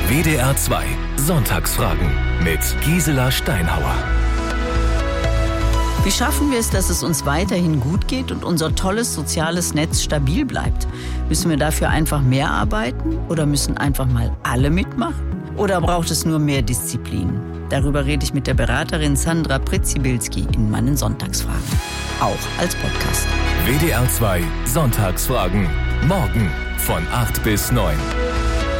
WDR 2 Sonntagsfragen mit Gisela Steinhauer. Wie schaffen wir es, dass es uns weiterhin gut geht und unser tolles soziales Netz stabil bleibt? Müssen wir dafür einfach mehr arbeiten oder müssen einfach mal alle mitmachen? Oder braucht es nur mehr Disziplin? Darüber rede ich mit der Beraterin Sandra Pritzibilski in meinen Sonntagsfragen. Auch als Podcast. WDR 2 Sonntagsfragen. Morgen von 8 bis 9.